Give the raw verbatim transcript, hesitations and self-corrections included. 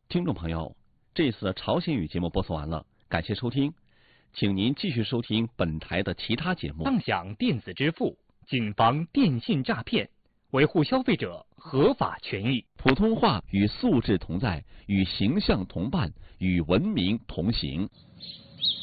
听众朋友，这次的朝鲜语节目播送完了，感谢收听，请您继续收听本台的其他节目。 畅享电子支付，谨防电信诈骗，维护消费者合法权益。 普通话与素质同在，与形象同伴，与文明同行。